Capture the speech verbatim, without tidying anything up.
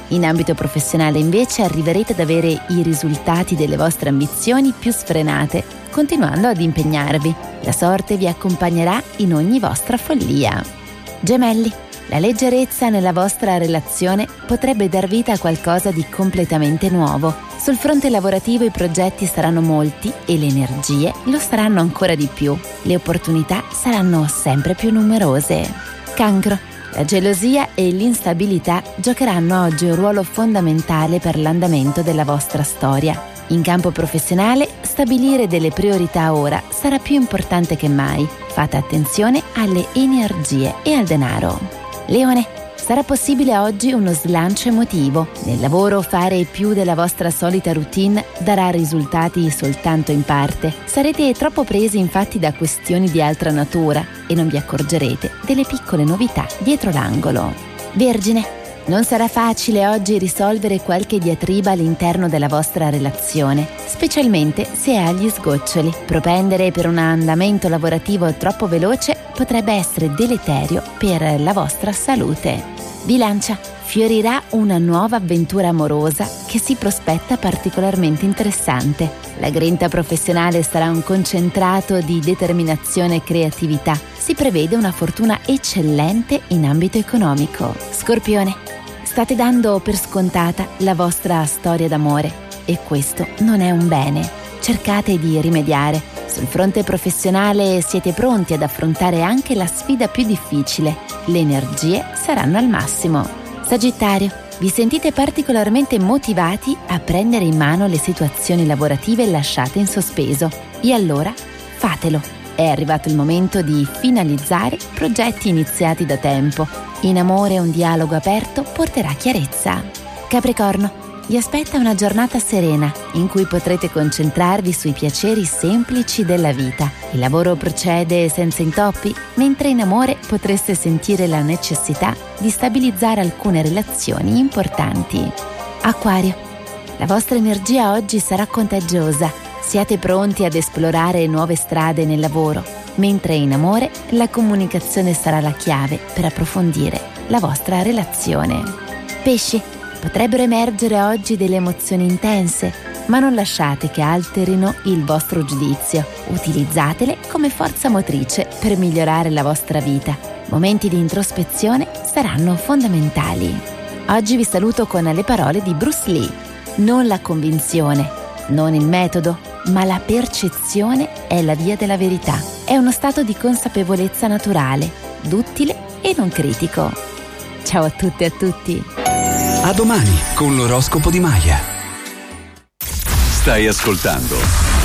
In ambito professionale invece arriverete ad avere i risultati delle vostre ambizioni più sfrenate, continuando ad impegnarvi. La sorte vi accompagnerà in ogni vostra follia. Gemelli, la leggerezza nella vostra relazione potrebbe dar vita a qualcosa di completamente nuovo. Sul fronte lavorativo i progetti saranno molti e le energie lo saranno ancora di più. Le opportunità saranno sempre più numerose. Cancro, la gelosia e l'instabilità giocheranno oggi un ruolo fondamentale per l'andamento della vostra storia. In campo professionale, stabilire delle priorità ora sarà più importante che mai. Fate attenzione alle energie e al denaro. Leone, sarà possibile oggi uno slancio emotivo. Nel lavoro fare più della vostra solita routine darà risultati soltanto in parte. Sarete troppo presi infatti da questioni di altra natura e non vi accorgerete delle piccole novità dietro l'angolo. Vergine, non sarà facile oggi risolvere qualche diatriba all'interno della vostra relazione, specialmente se è agli sgoccioli. Propendere per un andamento lavorativo troppo veloce potrebbe essere deleterio per la vostra salute. Bilancia, fiorirà una nuova avventura amorosa che si prospetta particolarmente interessante. La grinta professionale sarà un concentrato di determinazione e creatività. Si prevede una fortuna eccellente in ambito economico. Scorpione, state dando per scontata la vostra storia d'amore e questo non è un bene. Cercate di rimediare. Sul fronte professionale siete pronti ad affrontare anche la sfida più difficile. Le energie saranno al massimo. Sagittario, vi sentite particolarmente motivati a prendere in mano le situazioni lavorative lasciate in sospeso. E allora fatelo. È arrivato il momento di finalizzare progetti iniziati da tempo. In amore un dialogo aperto porterà chiarezza. Capricorno, vi aspetta una giornata serena in cui potrete concentrarvi sui piaceri semplici della vita. Il lavoro procede senza intoppi, mentre in amore potreste sentire la necessità di stabilizzare alcune relazioni importanti. Acquario, la vostra energia oggi sarà contagiosa. Siate pronti ad esplorare nuove strade nel lavoro, mentre in amore la comunicazione sarà la chiave per approfondire la vostra relazione. Pesci, potrebbero emergere oggi delle emozioni intense, ma non lasciate che alterino il vostro giudizio. Utilizzatele come forza motrice per migliorare la vostra vita. Momenti di introspezione saranno fondamentali. Oggi vi saluto con le parole di Bruce Lee. Non la convinzione, non il metodo, ma la percezione è la via della verità. È uno stato di consapevolezza naturale, duttile e non critico. Ciao a tutte e a tutti. A domani con l'oroscopo di Maya. Stai ascoltando